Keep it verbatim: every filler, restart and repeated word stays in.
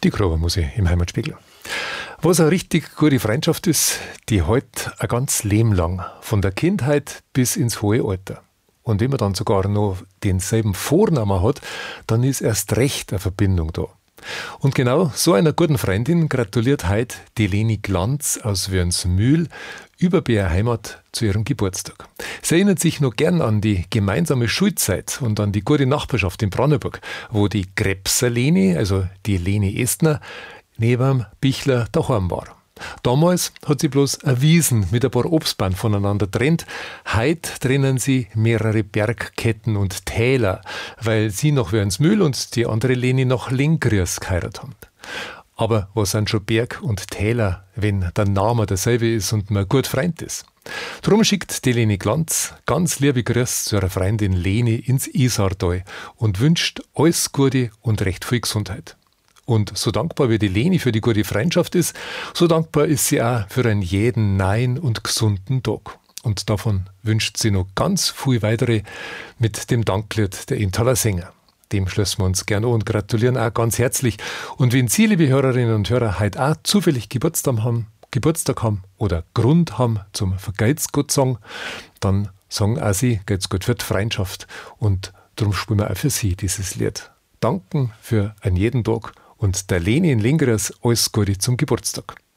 Die Krobermusik im Heimatspiegel. Was eine richtig gute Freundschaft ist, die hält ein ganz Leben lang, von der Kindheit bis ins hohe Alter. Und wenn man dann sogar noch denselben Vornamen hat, dann ist erst recht eine Verbindung da. Und genau so einer guten Freundin gratuliert heute die Leni Glanz aus Wörnsmühl über B R Heimat zu ihrem Geburtstag. Sie erinnert sich noch gern an die gemeinsame Schulzeit und an die gute Nachbarschaft in Brandenburg, wo die Krebser Leni, also die Leni Estner, neben dem Bichler daheim war. Damals hat sie bloß eine Wiesen mit ein paar Obstbäumen voneinander getrennt. Heute trennen sie mehrere Bergketten und Täler, weil sie nach Wörnsmühl und die andere Leni nach Lenggries geheiratet haben. Aber was sind schon Berg und Täler, wenn der Name derselbe ist und man gut Freund ist? Darum schickt die Leni Glanz ganz liebe Grüße zu ihrer Freundin Leni ins Isartal und wünscht alles Gute und recht viel Gesundheit. Und so dankbar wie die Leni für die gute Freundschaft ist, so dankbar ist sie auch für einen jeden neuen und gesunden Tag. Und davon wünscht sie noch ganz viel weitere mit dem Danklied der Inntaler Sänger. Dem schließen wir uns gerne an und gratulieren auch ganz herzlich. Und wenn Sie, liebe Hörerinnen und Hörer, heute auch zufällig Geburtstag haben, Geburtstag haben oder Grund haben zum Vergeht's Gott sagen, dann sagen auch Sie, geht's gut für die Freundschaft. Und darum spielen wir auch für Sie dieses Lied. Danken für einen jeden Tag und der Leni in Lenggries alles Gute zum Geburtstag.